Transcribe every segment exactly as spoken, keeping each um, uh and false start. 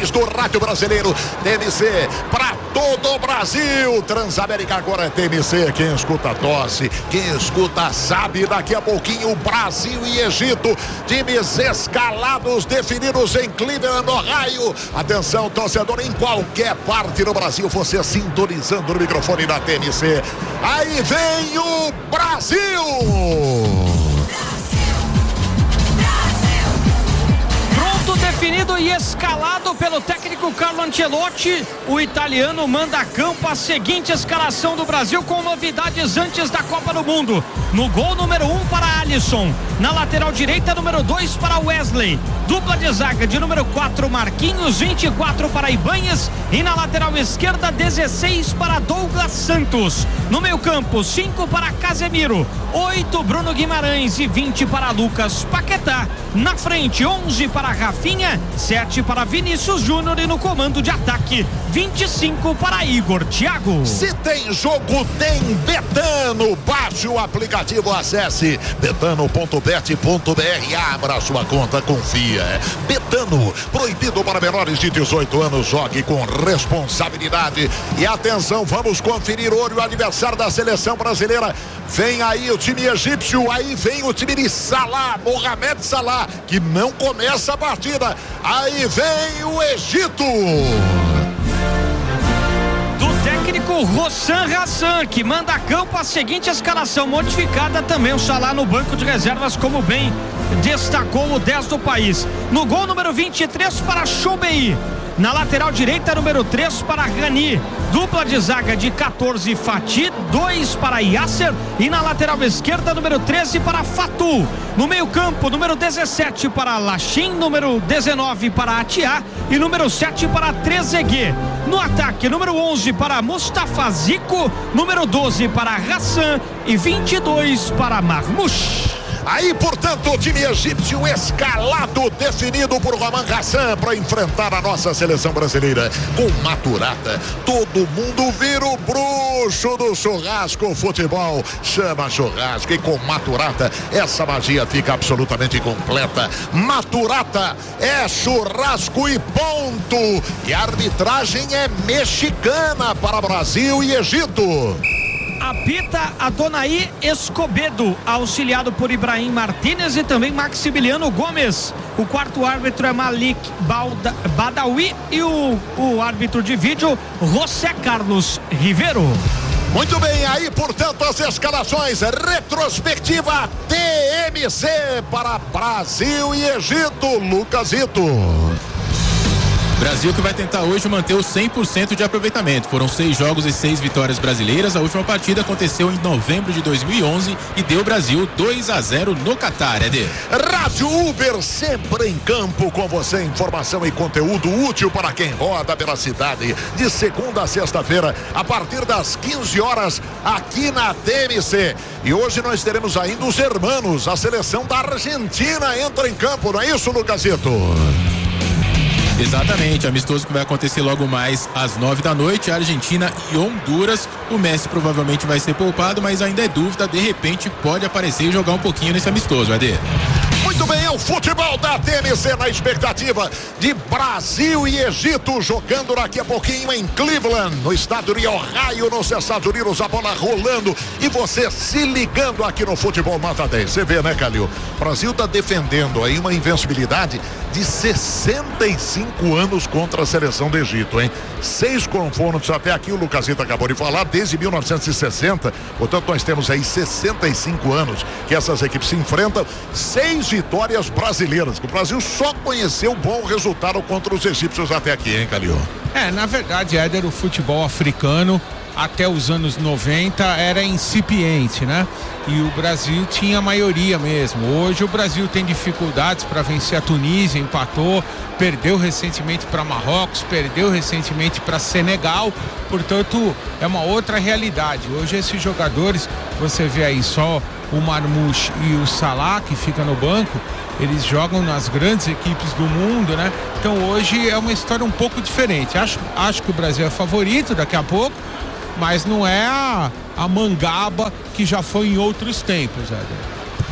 três do Rádio Brasileiro. T M C para todo o Brasil. Transamérica agora é T M C. Quem escuta tosse, quem escuta sabe. Daqui a pouquinho Brasil e Egito, times escalados definidos em Cleveland, Ohio. Atenção, torcedor, em qualquer parte do Brasil, você sintonizando no microfone da T M C. Aí vem o Brasil! Definido e escalado pelo técnico Carlo Ancelotti, o italiano manda a campo a seguinte escalação do Brasil com novidades antes da Copa do Mundo. No gol, número um para Alisson, na lateral direita, número dois para Wesley, dupla de zaga de número quatro Marquinhos, vinte e quatro para Ibanez, e na lateral esquerda dezesseis para Douglas Santos. No meio campo, cinco para Casemiro, oito Bruno Guimarães e vinte para Lucas Paquetá. Na frente, onze para Rafinha, sete para Vinícius Júnior, e no comando de ataque, vinte e cinco para Igor Thiago. Se tem jogo, tem Betano. Baixe o aplicativo, acesse betano ponto bet ponto br, abra sua conta, confia. Betano, proibido para menores de dezoito anos, jogue com responsabilidade. E atenção, vamos conferir hoje o aniversário da seleção brasileira. Vem aí o time egípcio, aí vem o time de Salah, Mohamed Salah, que não começa a partida. Aí vem o Egito. Do técnico Hossam Hassan, que manda a campo a seguinte escalação modificada também. O Salah no banco de reservas, como bem destacou o dez do país. No gol, número vinte e três para Choubei. Na lateral direita, número três para Rani. Dupla de zaga de quatorze, Fati, dois para Yasser. E na lateral esquerda, número treze para Fatou. No meio campo, número dezessete para Lachin, número dezenove para Atiá e número sete para Trezeguet. No ataque, número onze para Mustafa Zico, número doze para Hassan e vinte e dois para Marmoush. Aí, portanto, o time egípcio escalado, definido por Romain Hassan para enfrentar a nossa seleção brasileira. Com Maturata, todo mundo vira o bruxo do churrasco. O futebol chama churrasco, e com Maturata essa magia fica absolutamente completa. Maturata é churrasco e ponto. E a arbitragem é mexicana para Brasil e Egito. Apita Adonai Escobedo, auxiliado por Ibrahim Martínez e também Maximiliano Gomes. O quarto árbitro é Malik Balda, Badawi e o, o árbitro de vídeo, José Carlos Rivero. Muito bem, aí portanto as escalações, retrospectiva T M C para Brasil e Egito. Lucasito. Brasil que vai tentar hoje manter o cem por cento de aproveitamento. Foram seis jogos e seis vitórias brasileiras. A última partida aconteceu em novembro de dois mil e onze e deu Brasil dois a zero no Catar, Eder. Rádio Uber, sempre em campo com você, informação e conteúdo útil para quem roda pela cidade. De segunda a sexta-feira, a partir das quinze horas, aqui na T M C. E hoje nós teremos ainda os hermanos. A seleção da Argentina entra em campo, não é isso, Lucasito? Exatamente, amistoso que vai acontecer logo mais às nove da noite, Argentina e Honduras. O Messi provavelmente vai ser poupado, mas ainda é dúvida, de repente pode aparecer e jogar um pouquinho nesse amistoso, Ade. Muito bem, é o futebol da T M C na expectativa de Brasil e Egito jogando daqui a pouquinho em Cleveland, no estado de Ohio, nos Estados Unidos, a bola rolando e você se ligando aqui no Futebol Nota dez. Você vê, né, Calil? O Brasil tá defendendo aí uma invencibilidade de sessenta e cinco anos contra a seleção do Egito, hein? Seis confrontos até aqui, o Lucasito acabou de falar, desde mil novecentos e sessenta, portanto nós temos aí sessenta e cinco anos que essas equipes se enfrentam, seis vitórias brasileiras. O Brasil só conheceu bom resultado contra os egípcios até aqui, hein, Calil? É, na verdade, Éder, o futebol africano até os anos noventa era incipiente, né? E o Brasil tinha a maioria mesmo. Hoje o Brasil tem dificuldades para vencer a Tunísia, empatou, perdeu recentemente para Marrocos, perdeu recentemente para Senegal, portanto é uma outra realidade. Hoje esses jogadores, você vê aí só o Marmoush e o Salah, que fica no banco, eles jogam nas grandes equipes do mundo, né? Então hoje é uma história um pouco diferente. Acho, acho que o Brasil é favorito daqui a pouco, mas não é a, a mangaba que já foi em outros tempos, Éder.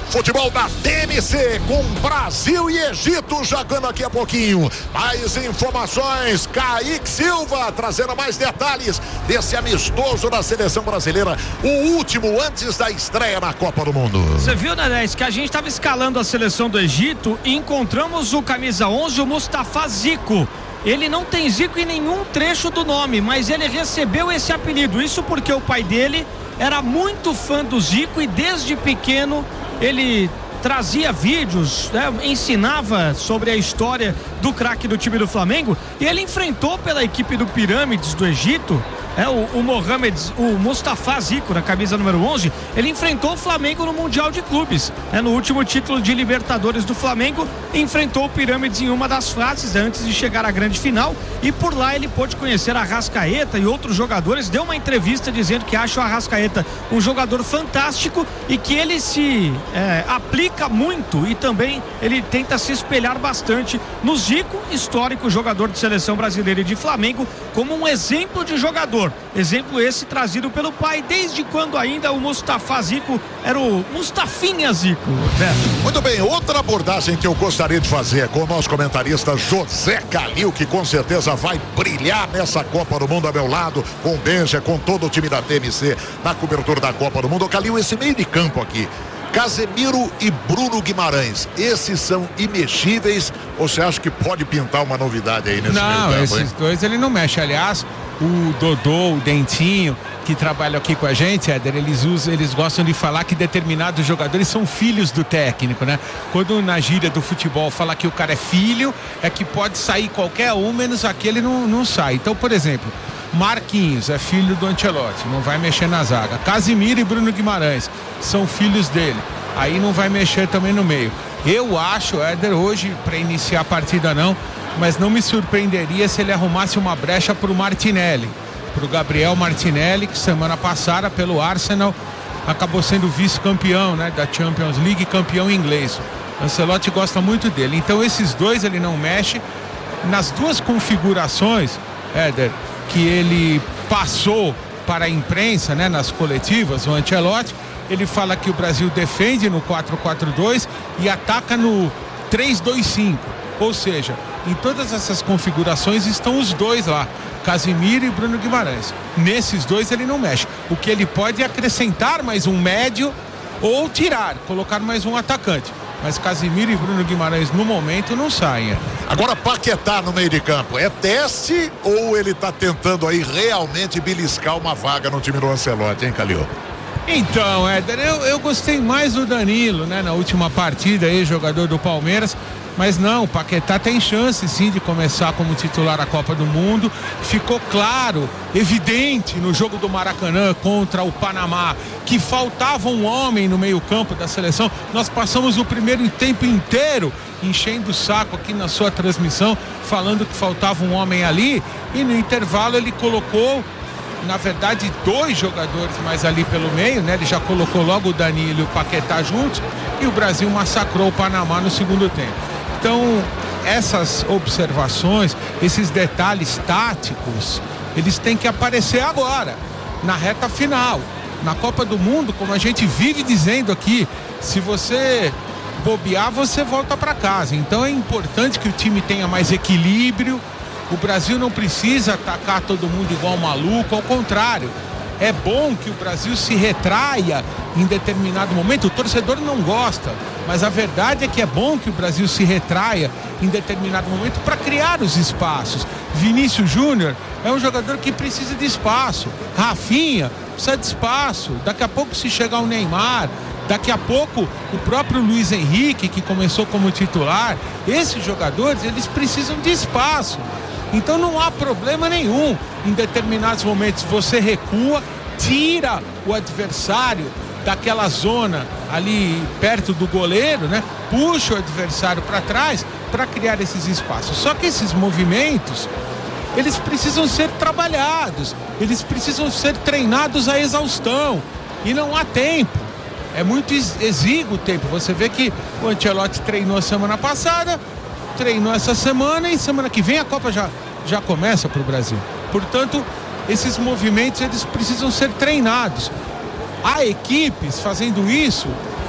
Futebol da T M C com Brasil e Egito jogando aqui a pouquinho. Mais informações, Kaique Silva trazendo mais detalhes desse amistoso da seleção brasileira, o último antes da estreia na Copa do Mundo. Você viu, né, Dez, que a gente estava escalando a seleção do Egito e encontramos o camisa onze, o Mustafa Zico. Ele não tem Zico em nenhum trecho do nome, mas ele recebeu esse apelido. Isso porque o pai dele era muito fã do Zico e desde pequeno ele trazia vídeos, né, ensinava sobre a história do craque do time do Flamengo, e ele enfrentou pela equipe do Pirâmides do Egito, é, o, o Mohamed, o Mustafa Zico, na camisa número onze, ele enfrentou o Flamengo no Mundial de Clubes, né, no último título de Libertadores do Flamengo, enfrentou o Pirâmides em uma das fases antes de chegar à grande final, e por lá ele pôde conhecer a Arrascaeta e outros jogadores. Deu uma entrevista dizendo que acha o Arrascaeta um jogador fantástico e que ele se é, aplica muito e também ele tenta se espelhar bastante no Zico, histórico jogador de seleção brasileira e de Flamengo, como um exemplo de jogador. Exemplo esse trazido pelo pai, desde quando ainda o Mustafa Zico era o Mustafinha Zico. Né? Muito bem, outra abordagem que eu gostaria de fazer com o nosso comentarista José Calil, que com certeza vai brilhar nessa Copa do Mundo a meu lado, com o Benja, com todo o time da T M C na cobertura da Copa do Mundo. Calil, esse meio de campo aqui, Casemiro e Bruno Guimarães, esses são imexíveis ou você acha que pode pintar uma novidade aí nesse meio campo? Não, esses hein? dois ele não mexe. Aliás, o Dodô, o Dentinho, que trabalham aqui com a gente, Éder, eles usam, eles gostam de falar que determinados jogadores são filhos do técnico, né? Quando na gíria do futebol fala que o cara é filho, é que pode sair qualquer um, menos aquele não, não sai. Então, por exemplo, Marquinhos é filho do Ancelotti, não vai mexer na zaga. Casemiro e Bruno Guimarães são filhos dele, aí não vai mexer também no meio. Eu acho, Éder, hoje, para iniciar a partida não, mas não me surpreenderia se ele arrumasse uma brecha para o Martinelli, para o Gabriel Martinelli, que semana passada pelo Arsenal acabou sendo vice-campeão, né, da Champions League, campeão inglês. Ancelotti gosta muito dele, então esses dois ele não mexe. Nas duas configurações, Éder, que ele passou para a imprensa, né, nas coletivas, o Ancelotti, ele fala que o Brasil defende no quatro quatro dois e ataca no três dois cinco, ou seja, em todas essas configurações estão os dois lá, Casemiro e Bruno Guimarães. Nesses dois ele não mexe. O que ele pode é acrescentar mais um médio ou tirar, colocar mais um atacante. Mas Casemiro e Bruno Guimarães no momento não saem. Agora Paquetá no meio de campo, é teste ou ele está tentando aí realmente beliscar uma vaga no time do Ancelotti, hein, Calil? Então, Éder, eu, eu gostei mais do Danilo, né, na última partida aí, jogador do Palmeiras. Mas não, o Paquetá tem chance sim de começar como titular a Copa do Mundo. Ficou claro, evidente no jogo do Maracanã contra o Panamá, que faltava um homem no meio campo da seleção. Nós passamos o primeiro tempo inteiro enchendo o saco aqui na sua transmissão, falando que faltava um homem ali, e no intervalo ele colocou, na verdade, dois jogadores mais ali pelo meio, né? Ele já colocou logo o Danilo e o Paquetá juntos, e o Brasil massacrou o Panamá no segundo tempo. Então, essas observações, esses detalhes táticos, eles têm que aparecer agora, na reta final. Na Copa do Mundo, como a gente vive dizendo aqui, se você bobear, você volta para casa. Então é importante que o time tenha mais equilíbrio. O Brasil não precisa atacar todo mundo igual maluco, ao contrário. É bom que o Brasil se retraia em determinado momento. O torcedor não gosta, mas a verdade é que é bom que o Brasil se retraia em determinado momento para criar os espaços. Vinícius Júnior é um jogador que precisa de espaço. Rafinha precisa de espaço. Daqui a pouco, se chegar o Neymar, daqui a pouco o próprio Luiz Henrique, que começou como titular, esses jogadores, eles precisam de espaço. Então não há problema nenhum. Em determinados momentos você recua, tira o adversário daquela zona ali perto do goleiro, né? Puxa o adversário para trás para criar esses espaços. Só que esses movimentos, eles precisam ser trabalhados, eles precisam ser treinados à exaustão, e não há tempo. É muito exíguo o tempo. Você vê que o Ancelotti treinou semana passada, treinou essa semana, e semana que vem a Copa já, já começa para o Brasil. Portanto, esses movimentos, eles precisam ser treinados. Há equipes fazendo isso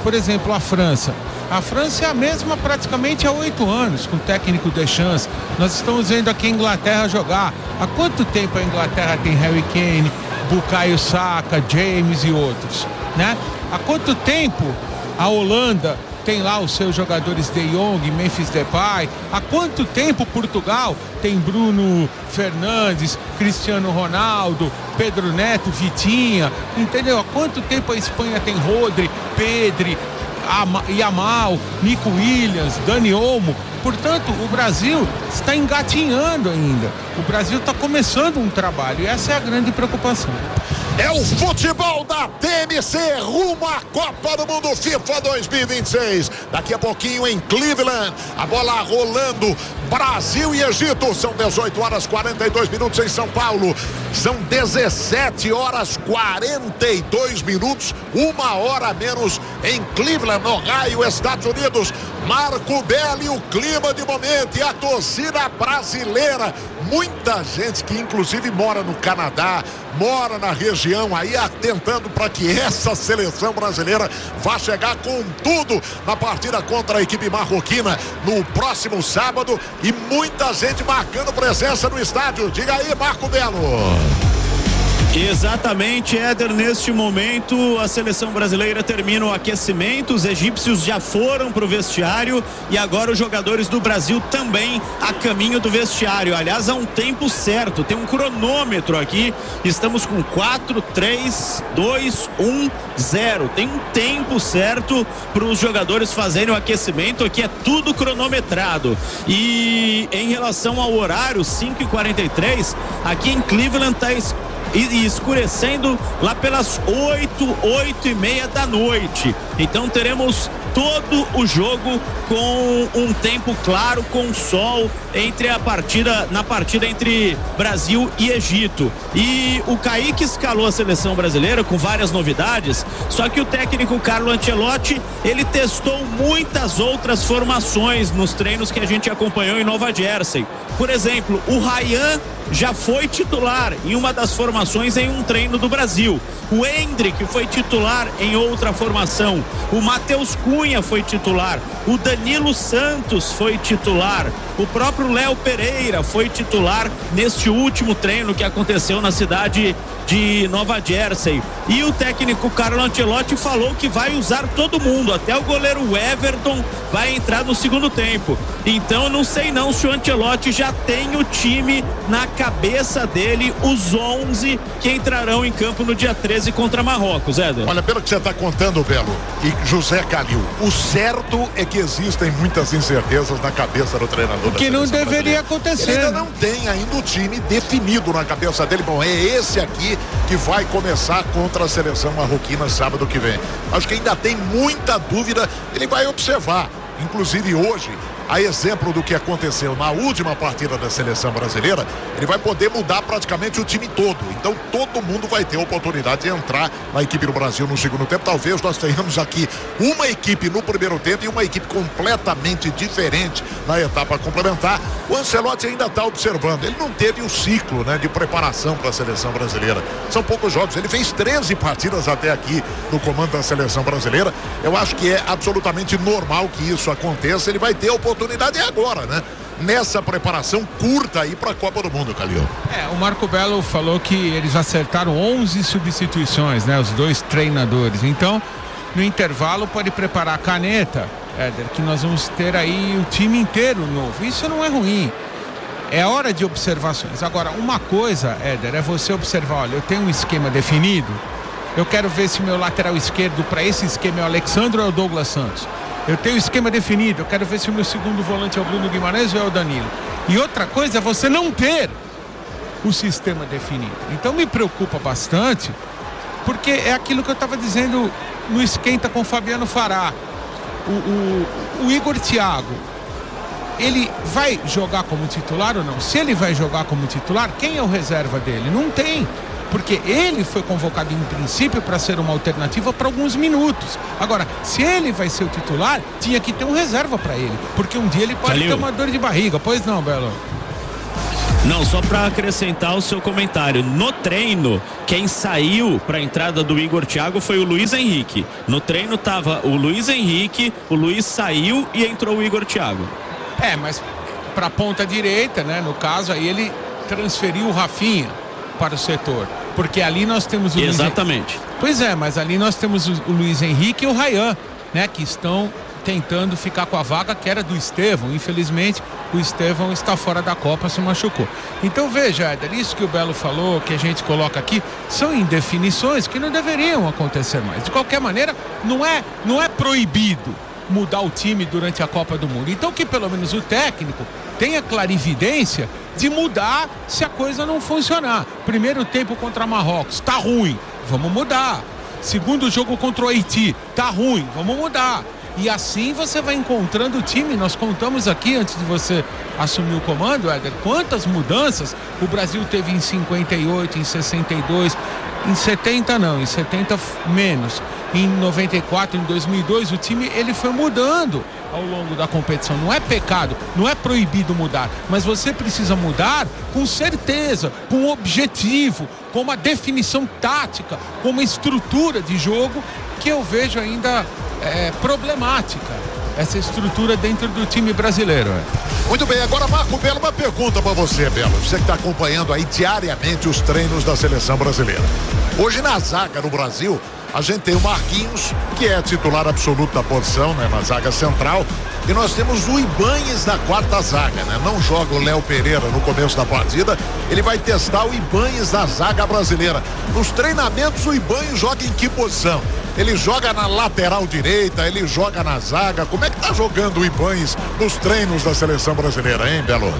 por exemplo, a França. A França é a mesma praticamente há oito anos, com o técnico Deschamps. Nós estamos vendo aqui a Inglaterra jogar. Há quanto tempo a Inglaterra tem Harry Kane, Bukayo Saka, James e outros, né? Há quanto tempo a Holanda tem lá os seus jogadores De Jong, Memphis Depay? Há quanto tempo Portugal tem Bruno Fernandes, Cristiano Ronaldo, Pedro Neto, Vitinha, entendeu? Há quanto tempo a Espanha tem Rodri, Pedri, Yamal, Nico Williams, Dani Olmo? Portanto, o Brasil está engatinhando ainda. O Brasil está começando um trabalho e essa é a grande preocupação. É o futebol da T M C rumo à Copa do Mundo FIFA dois mil e vinte e seis. Daqui a pouquinho em Cleveland, a bola rolando. Brasil e Egito, são dezoito horas e quarenta e dois minutos em São Paulo. São dezessete horas e quarenta e dois minutos, uma hora a menos em Cleveland, Ohio, Estados Unidos. Marco Belli, o clima de momento e a torcida brasileira. Muita gente que inclusive mora no Canadá, mora na região aí, atentando para que essa seleção brasileira vá chegar com tudo na partida contra a equipe marroquina no próximo sábado, e muita gente marcando presença no estádio. Diga aí, Marco Belo. Exatamente, Éder, neste momento a seleção brasileira termina o aquecimento, os egípcios já foram para o vestiário e agora os jogadores do Brasil também a caminho do vestiário. Aliás, há um tempo certo, tem um cronômetro aqui, estamos com quatro, três, dois, um, zero, tem um tempo certo para os jogadores fazerem o aquecimento, aqui é tudo cronometrado. E em relação ao horário, cinco e quarenta e três, aqui em Cleveland está e escurecendo lá pelas oito, oito e meia da noite. Então teremos todo o jogo com um tempo claro, com sol entre a partida, na partida entre Brasil e Egito. E o Kaique escalou a seleção brasileira com várias novidades, só que o técnico Carlo Ancelotti, ele testou muitas outras formações nos treinos que a gente acompanhou em Nova Jersey. Por exemplo, o Ryan já foi titular em uma das formações em um treino do Brasil. O Endrick foi titular em outra formação. O Matheus Cunha foi titular. O Danilo Santos foi titular. O próprio Léo Pereira foi titular neste último treino que aconteceu na cidade de Nova Jersey. E o técnico Carlo Ancelotti falou que vai usar todo mundo, até o goleiro Everton vai entrar no segundo tempo. Então não sei não se o Ancelotti já tem o time na cabeça dele, os onze que entrarão em campo no dia treze contra Marrocos, Éder. Olha, pelo que você está contando, Belo, e José Calil, o certo é que existem muitas incertezas na cabeça do treinador. O que não deveria acontecer. Ele ainda não tem ainda o time definido na cabeça dele. Bom, é esse aqui que vai começar contra a seleção marroquina sábado que vem. Acho que ainda tem muita dúvida, ele vai observar. Inclusive hoje, a exemplo do que aconteceu na última partida da seleção brasileira, ele vai poder mudar praticamente o time todo. Então todo mundo vai ter a oportunidade de entrar na equipe do Brasil no segundo tempo. Talvez nós tenhamos aqui uma equipe no primeiro tempo e uma equipe completamente diferente na etapa complementar. O Ancelotti ainda está observando. Ele não teve o ciclo, né, de preparação para a seleção brasileira. São poucos jogos. Ele fez treze partidas até aqui no comando da seleção brasileira. Eu acho que é absolutamente normal que isso aconteça. Ele vai ter a oportunidade agora, né? Nessa preparação curta aí para a Copa do Mundo, Calil. É, o Marco Belo falou que eles acertaram onze substituições, né? Os dois treinadores. Então, no intervalo pode preparar a caneta, Éder, que nós vamos ter aí o time inteiro novo. Isso não é ruim. É hora de observações. Agora, uma coisa, Éder, é você observar, olha, eu tenho um esquema definido, eu quero ver se meu lateral esquerdo para esse esquema é o Alexandre ou é o Douglas Santos. Eu tenho o esquema definido, eu quero ver se o meu segundo volante é o Bruno Guimarães ou é o Danilo. E outra coisa é você não ter o sistema definido. Então me preocupa bastante, porque é aquilo que eu estava dizendo no esquenta com o Fabiano Fará. O, o, o Igor Thiago, ele vai jogar como titular ou não? Se ele vai jogar como titular, quem é o reserva dele? Não tem. Porque ele foi convocado em princípio para ser uma alternativa para alguns minutos. Agora, se ele vai ser o titular, tinha que ter um reserva para ele, porque um dia ele pode Valeu. ter uma dor de barriga. Pois não, Belo? Não, só para acrescentar o seu comentário, no treino, quem saiu para a entrada do Igor Thiago foi o Luiz Henrique. No treino tava o Luiz Henrique, o Luiz saiu e entrou o Igor Thiago. É, mas para a ponta direita, né, no caso, aí ele transferiu o Rafinha para o setor, porque ali nós temos o Exatamente. Luiz... Pois é, mas ali nós temos o, o Luiz Henrique e o Ryan, né, que estão tentando ficar com a vaga que era do Estevão. Infelizmente, o Estevão está fora da Copa, se machucou. Então veja, Éder, isso que o Belo falou, que a gente coloca aqui, são indefinições que não deveriam acontecer mais. De qualquer maneira, não é, não é proibido mudar o time durante a Copa do Mundo. Então que pelo menos o técnico tenha clarividência de mudar se a coisa não funcionar. Primeiro tempo contra Marrocos, tá ruim, vamos mudar. Segundo jogo contra o Haiti, tá ruim, vamos mudar. E assim você vai encontrando o time. Nós contamos aqui, antes de você assumir o comando, Éder, quantas mudanças o Brasil teve em cinquenta e oito, em sessenta e dois, em setenta não, em setenta menos, em noventa e quatro, em dois mil e dois, o time ele foi mudando ao longo da competição. Não é pecado, não é proibido mudar, mas você precisa mudar com certeza, com objetivo, com uma definição tática, com uma estrutura de jogo que eu vejo ainda é, problemática, essa estrutura dentro do time brasileiro. É. Muito bem, agora Marco Belo, uma pergunta para você, Belo. Você que está acompanhando aí diariamente os treinos da seleção brasileira. Hoje na zaga no Brasil, a gente tem o Marquinhos, que é titular absoluto da posição, né, na zaga central, e nós temos o Ibanhes na quarta zaga, né? Não joga o Léo Pereira no começo da partida, ele vai testar o Ibanhes na zaga brasileira. Nos treinamentos, o Ibanhes joga em que posição? Ele joga na lateral direita, ele joga na zaga. Como é que tá jogando o Ibanhes nos treinos da seleção brasileira, hein, Belo?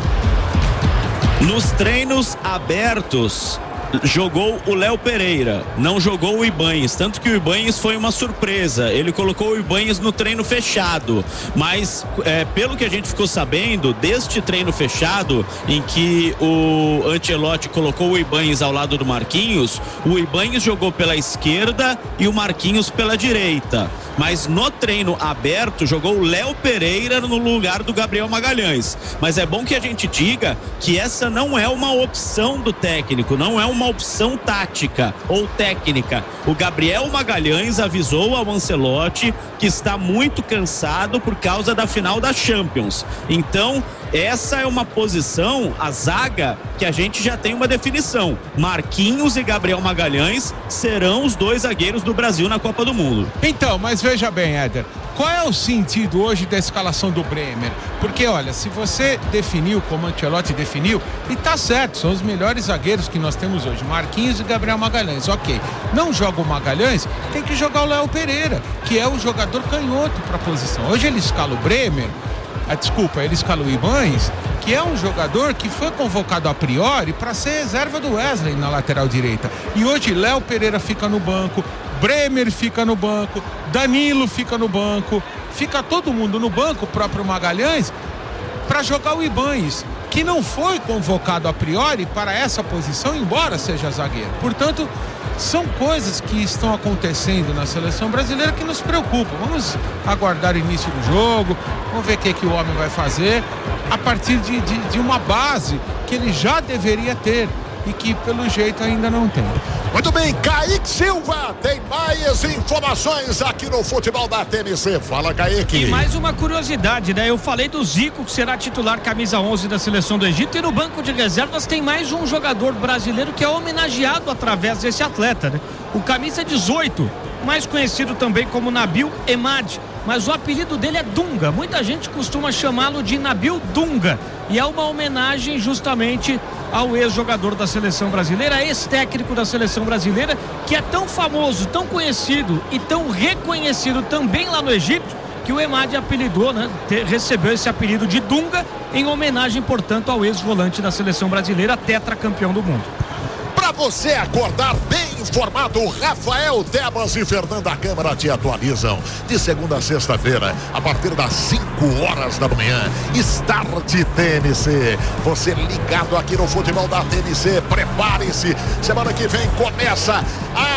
Nos treinos abertos, jogou o Léo Pereira, não jogou o Ibanhes, tanto que o Ibanhes foi uma surpresa, ele colocou o Ibanhes no treino fechado, mas é, pelo que a gente ficou sabendo, deste treino fechado, em que o Ancelotti colocou o Ibanhes ao lado do Marquinhos, o Ibanhes jogou pela esquerda e o Marquinhos pela direita, mas no treino aberto jogou o Léo Pereira no lugar do Gabriel Magalhães. Mas é bom que a gente diga que essa não é uma opção do técnico, não é uma uma opção tática ou técnica. O Gabriel Magalhães avisou ao Ancelotti que está muito cansado por causa da final da Champions. Então, essa é uma posição, a zaga, que a gente já tem uma definição. Marquinhos e Gabriel Magalhães serão os dois zagueiros do Brasil na Copa do Mundo. Então, mas veja bem, Éder, qual é o sentido hoje da escalação do Bremer? Porque, olha, se você definiu como o Ancelotti definiu, e tá certo, são os melhores zagueiros que nós temos hoje, Marquinhos e Gabriel Magalhães, ok. Não joga o Magalhães, tem que jogar o Léo Pereira, que é o jogador canhoto para a posição. Hoje ele escala o Bremer, ah, desculpa, ele escala o Ibanhes, que é um jogador que foi convocado a priori para ser reserva do Wesley na lateral direita. E hoje Léo Pereira fica no banco, Bremer fica no banco, Danilo fica no banco, fica todo mundo no banco, o próprio Magalhães, para jogar o Ibanhes, que não foi convocado a priori para essa posição, embora seja zagueiro. Portanto, são coisas que estão acontecendo na seleção brasileira que nos preocupam. Vamos aguardar o início do jogo, vamos ver o que, que o homem vai fazer a partir de, de, de uma base que ele já deveria ter e que pelo jeito ainda não tem. Muito bem, Kaique Silva tem mais informações aqui no futebol da T N C. Fala, Kaique. E mais uma curiosidade, né? Eu falei do Zico, que será titular camisa onze da seleção do Egito, e no banco de reservas tem mais um jogador brasileiro que é homenageado através desse atleta, né? O camisa dezoito, mais conhecido também como Nabil Emad, mas o apelido dele é Dunga. Muita gente costuma chamá-lo de Nabil Dunga, e é uma homenagem justamente ao ex-jogador da seleção brasileira, ex-técnico da seleção brasileira, que é tão famoso, tão conhecido e tão reconhecido também lá no Egito, que o Emad apelidou, né? Recebeu esse apelido de Dunga em homenagem, portanto, ao ex-volante da seleção brasileira, tetracampeão do mundo. Para você acordar bem informado, Rafael Tebas e Fernanda Câmara te atualizam de segunda a sexta-feira, a partir das cinco horas da manhã. Start T N C. Você ligado aqui no futebol da T N C, prepare-se. Semana que vem começa a maior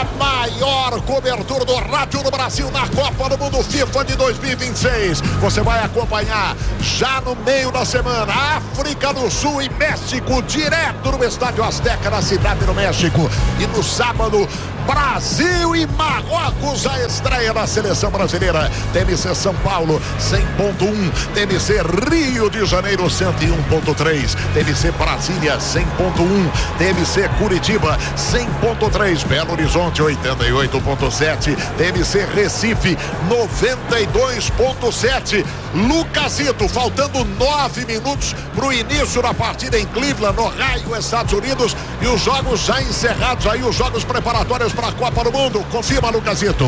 maior cobertura do rádio no Brasil na Copa do Mundo FIFA de dois mil e vinte e seis. Você vai acompanhar já no meio da semana África do Sul e México, direto no Estádio Azteca, na Cidade do México. E no sábado, Brasil e Marrocos, a estreia da seleção brasileira. T M C São Paulo cem ponto um, T M C Rio de Janeiro cento e um ponto três, T M C Brasília cem ponto um, T M C Curitiba cem ponto três, Belo Horizonte oitenta e oito ponto sete, T M C Recife noventa e dois ponto sete. Lucasito, faltando nove minutos para o início da partida em Cleveland, Ohio, Estados Unidos, e os jogos já encerrados aí, os jogos preparatórios para a Copa do Mundo. Confirma, Lucasito.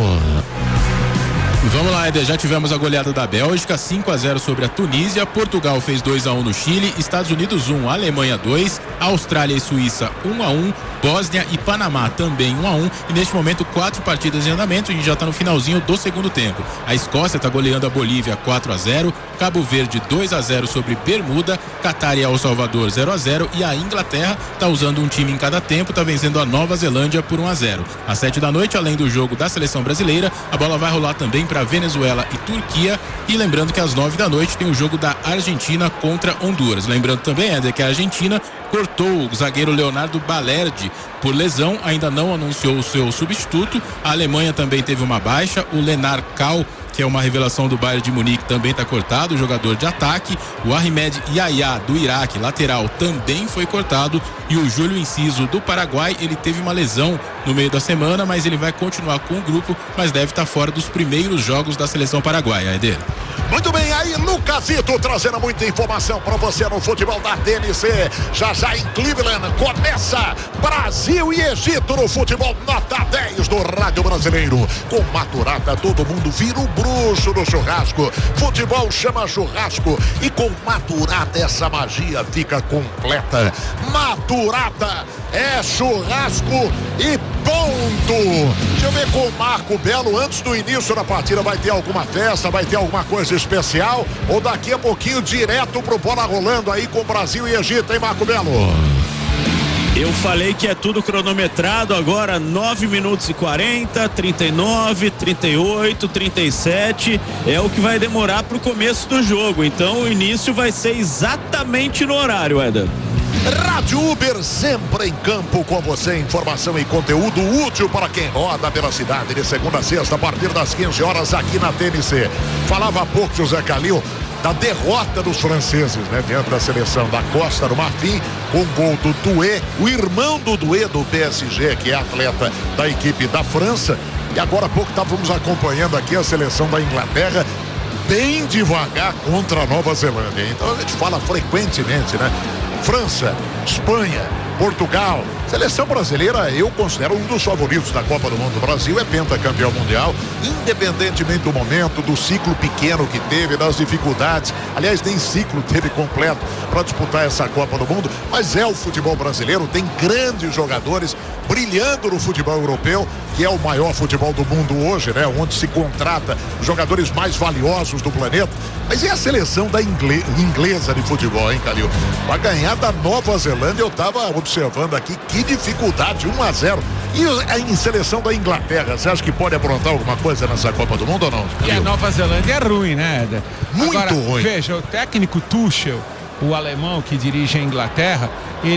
Vamos lá, Eder, já tivemos a goleada da Bélgica, cinco a zero sobre a Tunísia, Portugal fez dois a um no Chile, Estados Unidos um, Alemanha dois, Austrália e Suíça um a um, Bósnia e Panamá também um a um, e neste momento quatro partidas em andamento, a gente já está no finalzinho do segundo tempo. A Escócia está goleando a Bolívia quatro a zero, Cabo Verde dois a zero sobre Bermuda, Catar e El Salvador zero a zero, e a Inglaterra está usando um time em cada tempo, está vencendo a Nova Zelândia por um a zero. Às sete da noite, além do jogo da seleção brasileira, a bola vai rolar também para Venezuela e Turquia, e lembrando que às nove da noite tem o jogo da Argentina contra Honduras. Lembrando também, Éder, que a Argentina cortou o zagueiro Leonardo Balerdi por lesão, ainda não anunciou o seu substituto. A Alemanha também teve uma baixa, o Lenar Kal, que é uma revelação do Bayern de Munique, também está cortado, o jogador de ataque. O Ahmed Yahya, do Iraque, lateral, também foi cortado, e o Júlio Inciso, do Paraguai, ele teve uma lesão no meio da semana, mas ele vai continuar com o grupo, mas deve estar fora dos primeiros jogos da seleção paraguaia, Eder. Muito bem, aí Lucasito trazendo muita informação para você no futebol da T N C. Já já em Cleveland começa Brasil e Egito no futebol nota dez do Rádio Brasileiro. Com Maturata todo mundo vira o bruxo no churrasco. Futebol chama churrasco, e com Maturata essa magia fica completa. Maturata é churrasco e ponto. Deixa eu ver com o Marco Belo, antes do início da partida, vai ter alguma festa, vai ter alguma coisa especial, ou daqui a pouquinho direto pro bola rolando aí com Brasil e Egito, hein, Marco Belo? Eu falei que é tudo cronometrado agora, nove minutos e quarenta, trinta e nove, trinta e oito, trinta e sete, é o que vai demorar pro começo do jogo, então o início vai ser exatamente no horário, Éder. Rádio Uber, sempre em campo com você, informação e conteúdo útil para quem roda pela cidade, de segunda a sexta, a partir das quinze horas aqui na T N C. Falava há pouco, José Calil, da derrota dos franceses, né, diante da seleção da Costa do Marfim, com o gol do Doué, o irmão do Doué do P S G, que é atleta da equipe da França. E agora há pouco estávamos acompanhando aqui a seleção da Inglaterra, bem devagar contra a Nova Zelândia. Então a gente fala frequentemente, né? França, Espanha, Portugal. Seleção brasileira, eu considero um dos favoritos da Copa do Mundo. O Brasil é pentacampeão mundial, independentemente do momento, do ciclo pequeno que teve, das dificuldades. Aliás, nem ciclo teve completo para disputar essa Copa do Mundo, mas é o futebol brasileiro, tem grandes jogadores brilhando no futebol europeu, que é o maior futebol do mundo hoje, né? Onde se contrata os jogadores mais valiosos do planeta. Mas e a seleção da ingle... inglesa de futebol, hein, Calil? Para ganhar da Nova Zelândia, eu estava observando aqui que dificuldade, um a zero. E a em seleção da Inglaterra, você acha que pode aprontar alguma coisa nessa Copa do Mundo ou não? E a Nova Zelândia é ruim, né, Éder? Muito Agora, ruim. Veja, o técnico Tuchel, o alemão que dirige a Inglaterra,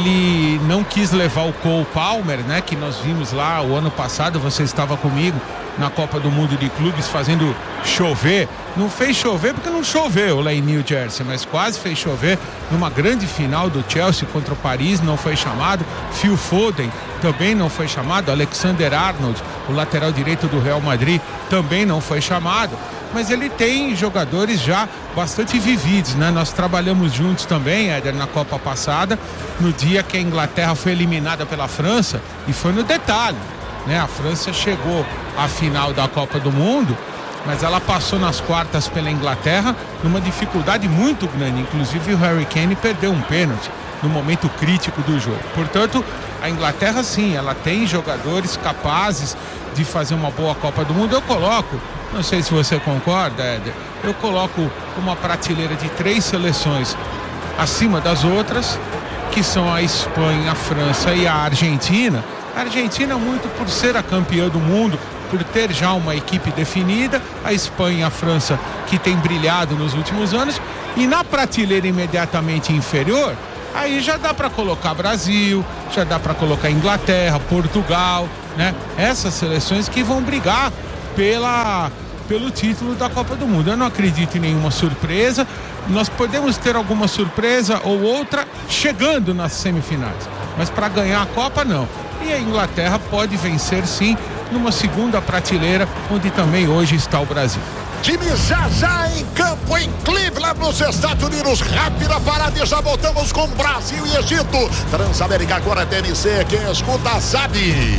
ele não quis levar o Cole Palmer, né, que nós vimos lá o ano passado, você estava comigo na Copa do Mundo de Clubes fazendo chover. Não fez chover porque não choveu lá em New Jersey, mas quase fez chover numa grande final do Chelsea contra o Paris, não foi chamado. Phil Foden também não foi chamado. Alexander Arnold, o lateral direito do Real Madrid, também não foi chamado. Mas ele tem jogadores já bastante vividos, né? Nós trabalhamos juntos também, Éder, na Copa passada, no dia que a Inglaterra foi eliminada pela França, e foi no detalhe, né? A França chegou à final da Copa do Mundo, mas ela passou nas quartas pela Inglaterra numa dificuldade muito grande. Inclusive o Harry Kane perdeu um pênalti no momento crítico do jogo. Portanto, a Inglaterra sim, ela tem jogadores capazes de fazer uma boa Copa do Mundo. Eu coloco, não sei se você concorda, Éder, eu coloco uma prateleira de três seleções acima das outras, que são a Espanha, a França e a Argentina. A Argentina muito por ser a campeã do mundo, por ter já uma equipe definida, a Espanha e a França que tem brilhado nos últimos anos, e na prateleira imediatamente inferior, aí já dá para colocar Brasil, já dá para colocar Inglaterra, Portugal, né? Essas seleções que vão brigar pela, pelo título da Copa do Mundo. Eu não acredito em nenhuma surpresa, nós podemos ter alguma surpresa ou outra chegando nas semifinais, mas para ganhar a Copa não. E a Inglaterra pode vencer sim numa segunda prateleira, onde também hoje está o Brasil. Time já já em campo em Cleveland, nos Estados Unidos. Rápida parada e já voltamos com Brasil e Egito. Transamérica agora T N C, quem escuta sabe.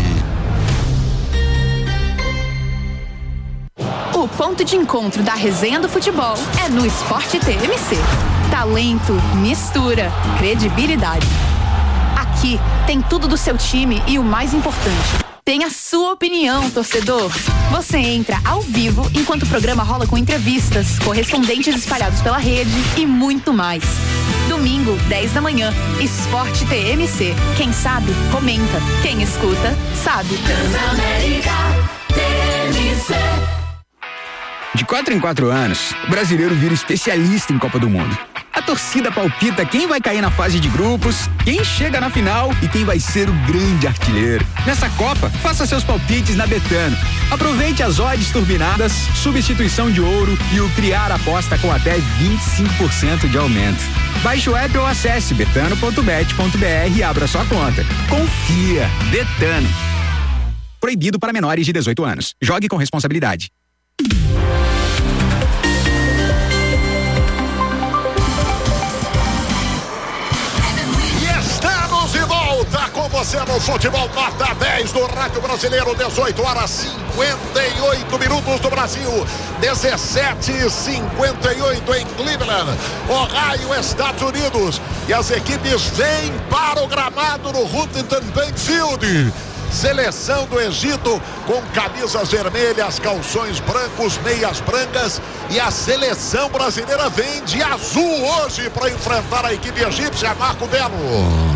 O ponto de encontro da resenha do futebol é no Esporte T M C. Talento, mistura, credibilidade. Aqui tem tudo do seu time e o mais importante, tem a sua opinião, torcedor. Você entra ao vivo enquanto o programa rola com entrevistas, correspondentes espalhados pela rede e muito mais. Domingo, dez da manhã, Esporte T M C. Quem sabe, comenta. Quem escuta, sabe. Transamérica T M C. De quatro em quatro anos, o brasileiro vira especialista em Copa do Mundo. A torcida palpita quem vai cair na fase de grupos, quem chega na final e quem vai ser o grande artilheiro. Nessa Copa, faça seus palpites na Betano. Aproveite as odds turbinadas, substituição de ouro e o criar aposta com até vinte e cinco por cento de aumento. Baixe o app ou acesse betano ponto bet ponto br e abra sua conta. Confia, Betano. Proibido para menores de dezoito anos. Jogue com responsabilidade. Com você no Futebol Nota dez do Rádio Brasileiro, dezoito horas cinquenta e oito minutos do Brasil, dezessete e cinquenta e oito em Cleveland, Ohio, Estados Unidos, e as equipes vêm para o gramado no Huntington Bank Field. Seleção do Egito com camisas vermelhas, calções brancos, meias brancas, e a seleção brasileira vem de azul hoje para enfrentar a equipe egípcia. Marco Belo.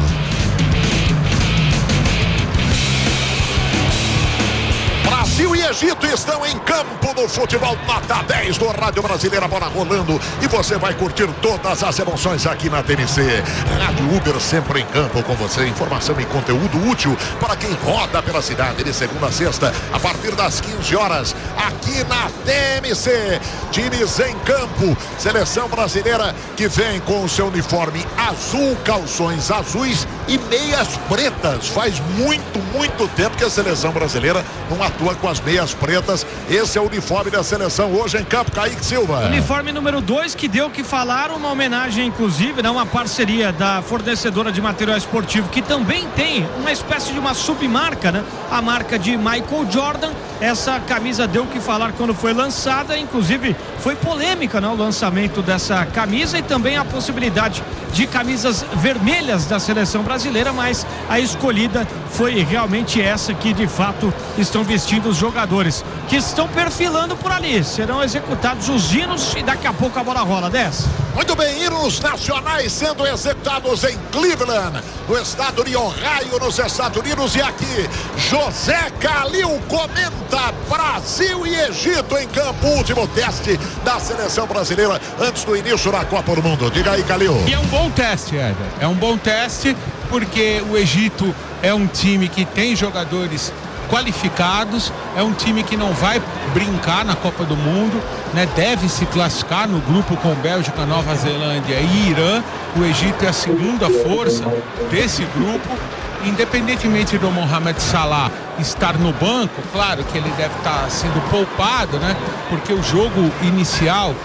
Brasil e Egito estão em campo no Futebol Nota dez do Rádio Brasileira, bola rolando, e você vai curtir todas as emoções aqui na T N C. Rádio Uber sempre em campo com você, informação e conteúdo útil para quem roda pela cidade, de segunda a sexta, a partir das quinze horas, aqui na T M C. Times em campo, seleção brasileira que vem com o seu uniforme azul, calções azuis e meias pretas. Faz muito, muito tempo que a seleção brasileira não atua com as meias pretas. Esse é o uniforme da seleção hoje em campo. Kaique Silva. Uniforme número dois, que deu o que falar, uma homenagem inclusive, né, uma parceria da fornecedora de material esportivo, que também tem uma espécie de uma submarca, né? A marca de Michael Jordan. Essa camisa deu o que falar quando foi lançada, inclusive foi polêmica, né, o lançamento dessa camisa, e também a possibilidade de camisas vermelhas da seleção brasileira, mas a escolhida foi realmente essa que de fato estão vestindo os jogadores que estão perfilando por ali. Serão executados os hinos e daqui a pouco a bola rola. dez. Muito bem, hinos nacionais sendo executados em Cleveland, no estado de Ohio, nos Estados Unidos, e aqui José Calil comenta Brasil e Egito em campo, último teste da seleção brasileira antes do início da Copa do Mundo. Diga aí, Calil. E é um bom teste, Éder. É um bom teste porque o Egito é um time que tem jogadores qualificados, é um time que não vai brincar na Copa do Mundo, né? Deve se classificar no grupo com Bélgica, Nova Zelândia e Irã. O Egito é a segunda força desse grupo. Independentemente do Mohamed Salah estar no banco, claro que ele deve estar sendo poupado, né? Porque o jogo inicial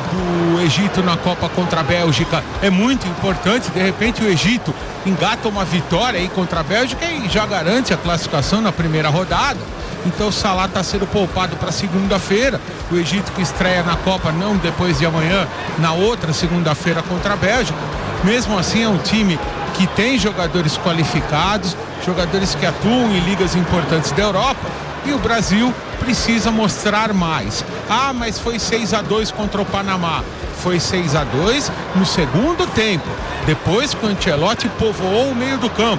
do Egito na Copa contra a Bélgica é muito importante. De repente o Egito engata uma vitória aí contra a Bélgica e já garante a classificação na primeira rodada. Então o Salah está sendo poupado para segunda-feira. O Egito que estreia na Copa não depois de amanhã, na outra segunda-feira contra a Bélgica. Mesmo assim é um time que tem jogadores qualificados, jogadores que atuam em ligas importantes da Europa, e o Brasil precisa mostrar mais. Ah, mas foi seis a dois contra o Panamá. Foi seis a dois no segundo tempo, depois que o Ancelotti povoou o meio do campo.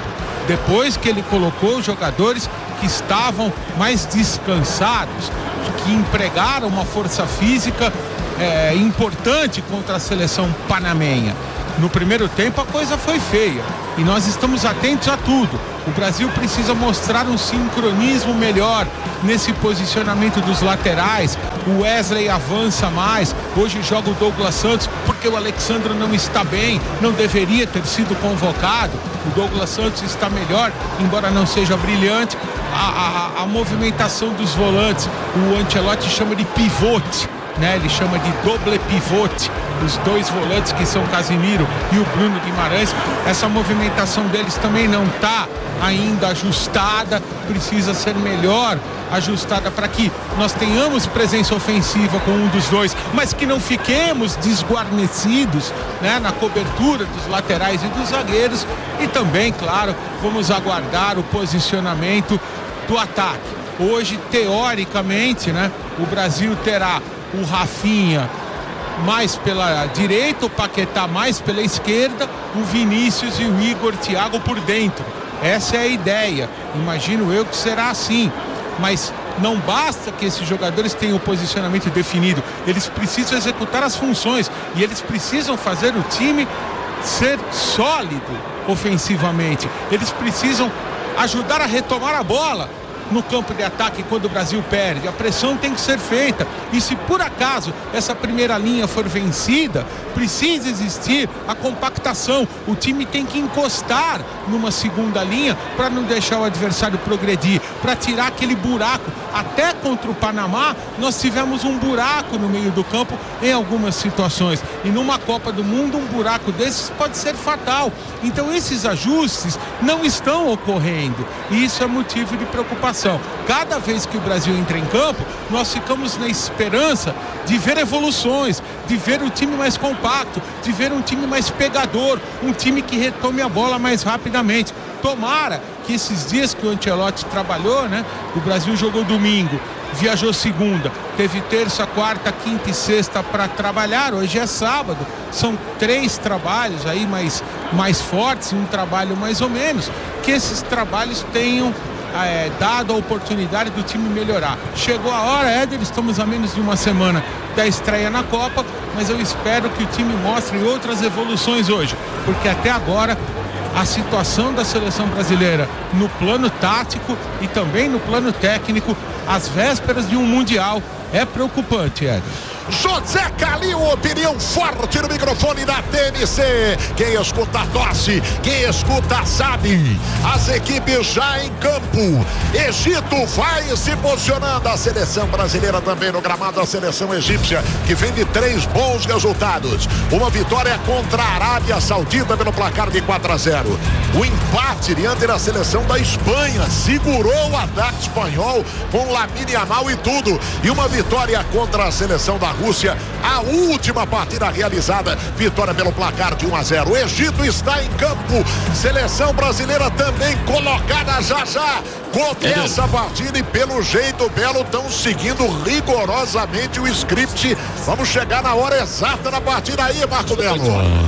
depois que ele colocou jogadores que estavam mais descansados, que empregaram uma força física é, importante contra a seleção panamenha. No primeiro tempo a coisa foi feia e nós estamos atentos a tudo. O Brasil precisa mostrar um sincronismo melhor nesse posicionamento dos laterais. O Wesley avança mais. Hoje joga o Douglas Santos porque o Alexandre não está bem, não deveria ter sido convocado. O Douglas Santos está melhor, embora não seja brilhante. A, a, a movimentação dos volantes, o Ancelotti chama de pivote, né? Ele chama de doble pivote, os dois volantes que são Casimiro e o Bruno Guimarães. Essa movimentação deles também não está ainda ajustada, precisa ser melhor ajustada para que nós tenhamos presença ofensiva com um dos dois, mas que não fiquemos desguarnecidos, né, na cobertura dos laterais e dos zagueiros. E também, claro, vamos aguardar o posicionamento do ataque. Hoje, teoricamente, né, o Brasil terá o Rafinha mais pela direita, o Paquetá mais pela esquerda, o Vinícius e o Igor Thiago por dentro. Essa é a ideia, imagino eu que será assim, mas não basta que esses jogadores tenham o posicionamento definido, eles precisam executar as funções e eles precisam fazer o time ser sólido ofensivamente, eles precisam ajudar a retomar a bola no campo de ataque quando o Brasil perde. A pressão tem que ser feita e se por acaso essa primeira linha for vencida, precisa existir a compactação. O time tem que encostar numa segunda linha para não deixar o adversário progredir, para tirar aquele buraco. Até contra o Panamá nós tivemos um buraco no meio do campo em algumas situações e numa Copa do Mundo um buraco desses pode ser fatal. Então esses ajustes não estão ocorrendo e isso é motivo de preocupação. Cada vez que o Brasil entra em campo, nós ficamos na esperança de ver evoluções, de ver um time mais compacto, de ver um time mais pegador, um time que retome a bola mais rapidamente. Tomara que esses dias que o Ancelotti trabalhou, né? O Brasil jogou domingo, viajou segunda, teve terça, quarta, quinta e sexta para trabalhar. Hoje é sábado, são três trabalhos aí mais, mais fortes, um trabalho mais ou menos, que esses trabalhos tenham É, dado a oportunidade do time melhorar. Chegou a hora, Éder, estamos a menos de uma semana da estreia na Copa, mas eu espero que o time mostre outras evoluções hoje, porque até agora a situação da seleção brasileira no plano tático e também no plano técnico, às vésperas de um Mundial, é preocupante, Éder. José Calil, opinião forte no microfone da T M C. Quem escuta torce, quem escuta sabe. As equipes já em campo. Egito vai se posicionando. A seleção brasileira também no gramado. A seleção egípcia que vem de três bons resultados. Uma vitória contra a Arábia Saudita pelo placar de quatro a zero. O empate diante da seleção da Espanha segurou o ataque espanhol com Lamine Yamal e tudo. E uma vitória contra a seleção da Rússia, a última partida realizada, vitória pelo placar de um a zero. O Egito está em campo, seleção brasileira também colocada já já. Começa a partida e pelo jeito Belo estão seguindo rigorosamente o script. Vamos chegar na hora exata da partida aí, Marco Belo.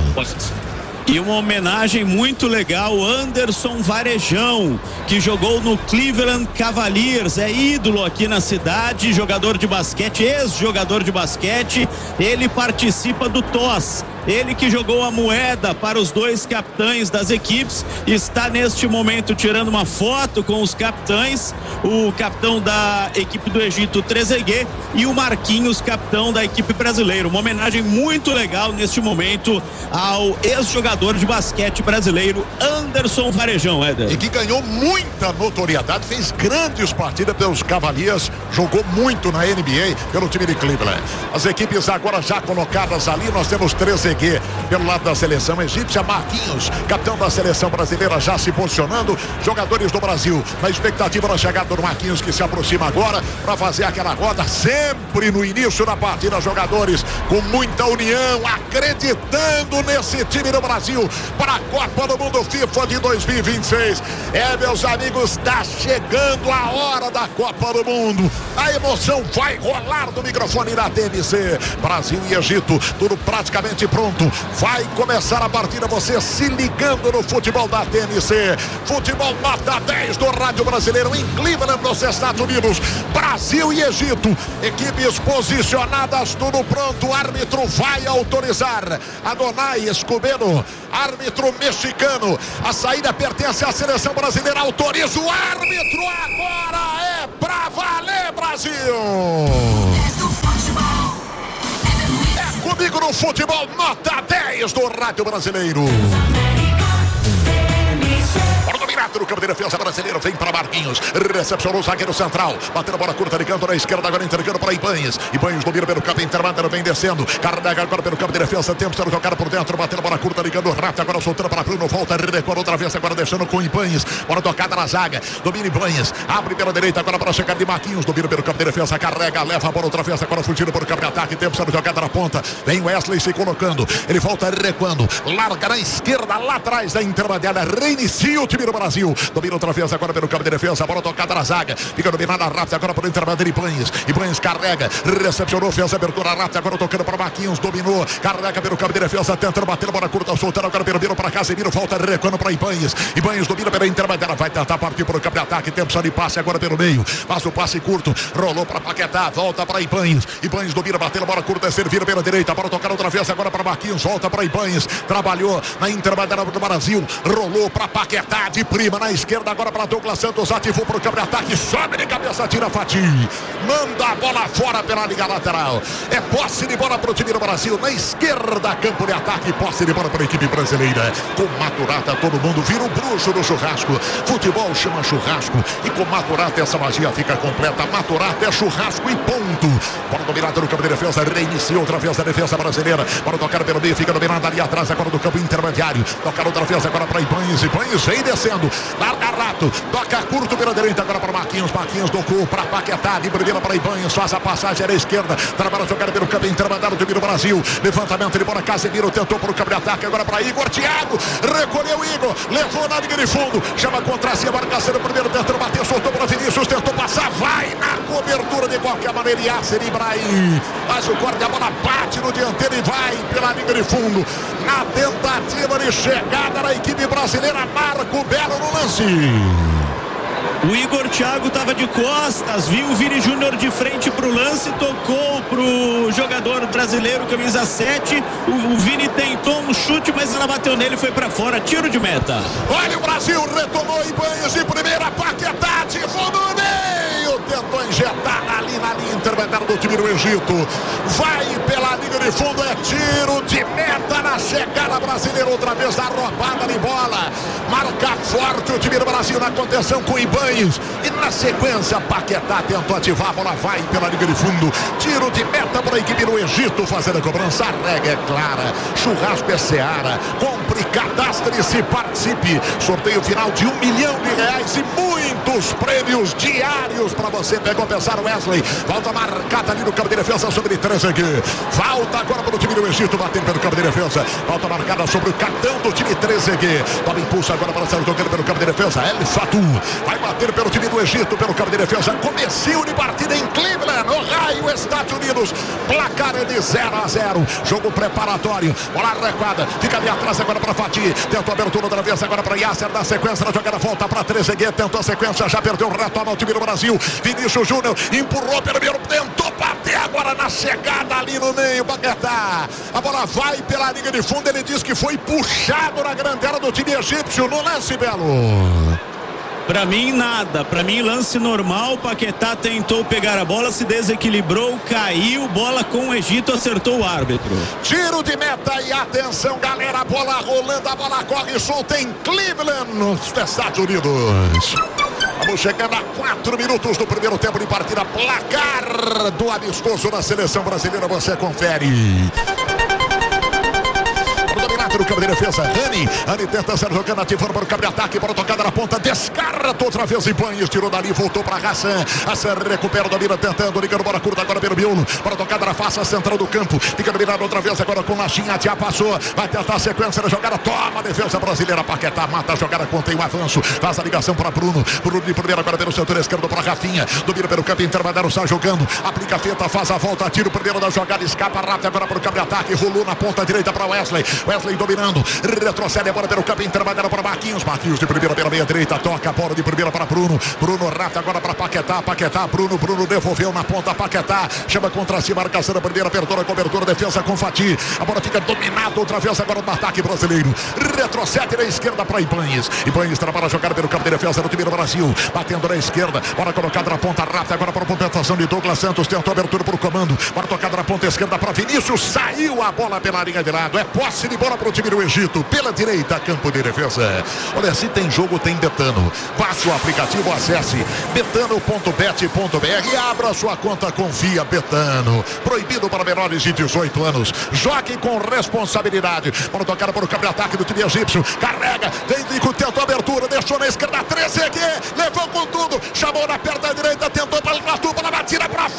E uma homenagem muito legal, Anderson Varejão, que jogou no Cleveland Cavaliers, é ídolo aqui na cidade, jogador de basquete, ex-jogador de basquete, ele participa do T O S. Ele que jogou a moeda para os dois capitães das equipes, está neste momento tirando uma foto com os capitães, o capitão da equipe do Egito, Trezeguet, e o Marquinhos, capitão da equipe brasileira. Uma homenagem muito legal neste momento ao ex-jogador de basquete brasileiro, Anderson Varejão, Éder. E que ganhou muita notoriedade, fez grandes partidas pelos Cavaliers, jogou muito na N B A pelo time de Cleveland. As equipes agora já colocadas ali, nós temos Trezeguet pelo lado da seleção egípcia, Marquinhos, capitão da seleção brasileira, já se posicionando. Jogadores do Brasil na expectativa da chegada do Marquinhos, que se aproxima agora para fazer aquela roda, sempre no início da partida, jogadores com muita união, acreditando nesse time do Brasil. Brasil para a Copa do Mundo FIFA de dois mil e vinte e seis. É, meus amigos, está chegando a hora da Copa do Mundo. A emoção vai rolar no microfone da T M C. Brasil e Egito, tudo praticamente pronto. Vai começar a partida, você se ligando no futebol da T M C. Futebol nota dez do Rádio Brasileiro em Cleveland, nos Estados Unidos. Brasil e Egito, equipes posicionadas, tudo pronto. O árbitro vai autorizar. Adonai Escobedo, árbitro mexicano. A saída pertence à seleção brasileira. Autoriza o árbitro. Agora é pra valer, Brasil. É comigo no futebol nota dez do Rádio Brasileiro. No campo de defesa brasileiro, vem para Marquinhos, recepcionou o zagueiro central, batendo a bola curta de canto na esquerda, agora entregando para Ibanez. Ibanez domina pelo campo intermediário, vem descendo, carrega agora pelo campo de defesa, tempo sendo jogado por dentro, batendo a bola curta, ligando rápido, agora soltando para Bruno, volta, recuando outra vez, agora deixando com Ibanez, bola tocada na zaga, domina Ibanez, abre pela direita, agora para chegar de Marquinhos, domina pelo campo de defesa, carrega, leva a bola outra vez, agora fugindo por campo de ataque, tempo sendo jogada na ponta, vem Wesley se colocando, ele volta recuando, larga na esquerda, lá atrás da intermediária, reinicia o time do Brasil. Domina outra vez agora pelo campo de defesa. A bola tocada na zaga. Fica dominada rápida agora pelo intermediário Ibanez. Ibanez carrega. Recepcionou. Fez a abertura rápida. Agora tocando para Marquinhos. Dominou. Carrega pelo campo de defesa. Tentando bater a bola curta. Soltando agora pelo Biro para Casemiro. Volta recuando para Ibanez. Ibanez domina pela intermediária. Vai tentar partir para o campo de ataque. Tempo só de passe agora pelo meio. Faz o passe curto. Rolou para Paquetá. Volta para Ibanez. Ibanez domina. Batendo a bola curta. Servida pela direita. A bola tocada outra vez agora para Marquinhos. Volta para Ibanez. Trabalhou na intermediária do Brasil. Rolou para Paquetá de prima na esquerda. Agora para Douglas Santos, ativou para o campo de ataque, sobe de cabeça, tira Fati, manda a bola fora pela linha lateral. É posse de bola para o time do Brasil, na esquerda, campo de ataque, posse de bola para a equipe brasileira. Com Maturata, todo mundo vira o bruxo do churrasco. Futebol chama churrasco e com Maturata essa magia fica completa. Maturata é churrasco e ponto. Bola dominada no campo de defesa, reiniciou outra vez a defesa brasileira. Bola tocada pelo meio, fica dominada ali atrás, agora do campo intermediário. Tocar outra vez agora para Ibanez, Ibanez vem descendo, larga rato, toca curto pela direita agora para Marquinhos, Marquinhos tocou para Paquetá, de primeira para Ibanez, faz a passagem à esquerda, trabalha jogada pelo campo intermediário do time do Brasil, levantamento de bola, Casemiro tentou para o campo de ataque, agora para Igor, Thiago, recolheu Igor, levou na linha de fundo, chama contra si, a marcação do primeiro, tentando bater, soltou para Vinícius, tentou passar, vai na cobertura de qualquer maneira, Yasser Ibrahim, faz o corte, a bola bate no dianteiro e vai pela linha de fundo, na tentativa de chegada da equipe brasileira, Marco Belo no lance. O Igor Thiago estava de costas, viu o Vini Júnior de frente para o lance, tocou para o jogador brasileiro, camisa sete. O, o Vini tentou um chute, mas ela bateu nele e foi para fora. Tiro de meta. Olha o Brasil, retomou Ibanez de primeira, Paquetá ativou no meio, tentou injetar ali na linha intermediária do time do Egito. Vai pela linha de fundo, é tiro de meta na chegada brasileira, outra vez a roubada de bola. Marca forte o time do Brasil na contenção com Ibanez. E na sequência, Paquetá tentou ativar, a bola vai pela linha de fundo. Tiro de meta para a equipe do Egito, fazendo a cobrança. A regra é clara. Churrasco é Seara. Compre, cadastre-se, participe. Sorteio final de um milhão de reais e muitos prêmios diários para você. Pegou pensar o Wesley. Volta marcada ali no campo de defesa sobre três aqui. Volta agora para o time do Egito, batendo pelo campo de defesa. Volta marcada sobre o capitão do time treze aqui. Toma impulso agora para sair tocando pelo campo de defesa. El Fatou. Vai bater pelo time do Egito, pelo campo de defesa. Comecinho de partida em Cleveland, Ohio, Estados Unidos. Placar é de zero a zero. Jogo preparatório. Bola recuada. Fica ali atrás agora para Fati. Tentou a abertura outra vez agora para Yasser. Na sequência da jogada, volta para Trezeguet. Tentou a sequência, já perdeu. Retoma o time do Brasil. Vinícius Júnior empurrou pelo meio. Tentou bater agora na chegada ali no meio. Paquetá. A bola vai pela linha de fundo. Ele diz que foi puxado na grande área do time egípcio. No lance, Belo. Pra mim, nada. Pra mim, lance normal. Paquetá tentou pegar a bola, se desequilibrou, caiu. Bola com o Egito, acertou o árbitro. Tiro de meta e atenção, galera. A bola rolando, a bola corre solta em Cleveland, nos Estados Unidos. Vamos chegando a quatro minutos do primeiro tempo de partida. Placar do amistoso na seleção brasileira. Você confere. bate no campo de defesa. Rani, Rani tenta ser jogando, ativando para o campo de ataque, para a tocada na ponta, descarta outra vez em Ibanez, tirou dali, voltou para Hassan. Hassan recupera o domínio, tentando, ligando bola curta agora pelo miolo, para a tocada na face central do campo, fica dominado outra vez agora com Lachinha, já passou, vai tentar a sequência da jogada, toma a defesa brasileira, Paquetá mata a jogada, contém o avanço, faz a ligação para Bruno, Bruno de primeira agora pelo setor esquerdo para Rafinha, domina pelo campo intermediário, sai jogando, aplica a fita, faz a volta, tira o primeiro da jogada, escapa rápido agora para o campo de ataque, rolou na ponta direita para Wesley, Wesley dominando, retrocede agora pelo campo intermediário para Marquinhos, Marquinhos de primeira pela meia direita, toca a bola de primeira para Bruno, Bruno rápido agora para Paquetá, Paquetá, Bruno, Bruno devolveu na ponta, Paquetá, chama contra si, marcação da primeira, perdona a cobertura, defesa com Fati, a bola fica dominada outra vez agora no ataque brasileiro, retrocede na esquerda para Ibanez, Ibanez trabalha a jogar pelo campo de defesa do time do Brasil, batendo na esquerda, bola colocada na ponta rápida agora para a movimentação de Douglas Santos, tentou abertura para o comando, bola tocada na ponta esquerda para Vinícius, saiu a bola pela linha de lado, é posse de bola para o time do Egito, pela direita, campo de defesa. Olha, se tem jogo, tem Betano, passe o aplicativo, acesse betano ponto bet ponto br e abra sua conta, confia. Betano, proibido para menores de dezoito anos, jogue com responsabilidade, bola tocada para o campo de ataque do time egípcio, carrega, vem Nico, tentou abertura, deixou na esquerda, treze aqui, levou com tudo, chamou na perna direita, tentou para a tuba, batida para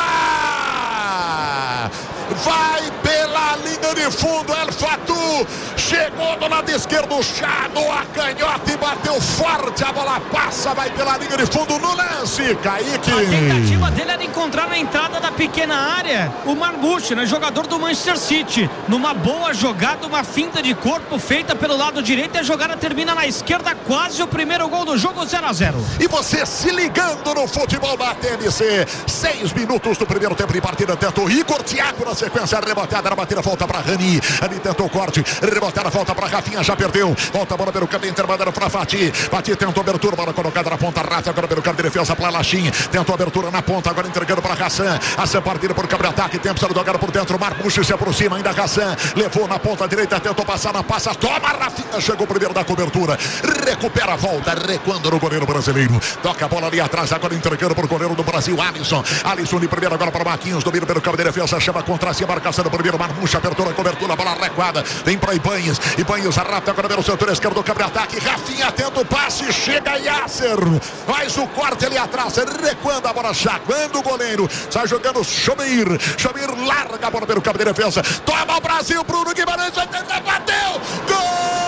fora, vai pela linha de fundo, El Fatu, chegou do lado esquerdo, chamou a canhota e bateu forte, a bola passa, vai pela linha de fundo no lance, Kaique. A tentativa dele era encontrar na entrada da pequena área o Marmouche, né, jogador do Manchester City, numa boa jogada, uma finta de corpo feita pelo lado direito, e a jogada termina na esquerda, quase o primeiro gol do jogo, zero a zero. E você se ligando no futebol da T N C, seis minutos do primeiro tempo de partida, tentou Igor Thiago na sequência, rebotada na batida, volta para Rani, Rani tentou o corte, rebotada, volta para Rafinha, já perdeu, volta a bola pelo campo intermediário para Fati, Fati tentou abertura, bola colocada na ponta rápida, agora pelo campo de defesa para Lachim, tentou abertura na ponta, agora entregando para Hassan, Hassan partida por campo de ataque, tempo de jogar por dentro, Marmouche se aproxima, ainda Hassan, levou na ponta direita, tentou passar na passa, toma Rafinha, chegou primeiro da cobertura, recupera a volta, recuando no goleiro brasileiro, toca a bola ali atrás, agora entregando para o goleiro do Brasil, Alisson, Alisson de primeiro agora para Marquinhos, domina pelo campo de defesa, chama contra si, marcação do primeiro, Marmouche, abertura, cobertura, bola recuada, vem para Ibanez, Ibanez arrasta agora pelo setor esquerdo do campo de ataque, Rafinha tenta o passe, chega Yasser, faz o corte ali atrás, recuando a bola, chagando o goleiro, sai jogando Chomir, Chomir larga a bola pelo campo de defesa, toma o Brasil, Bruno Guimarães, bateu, gol!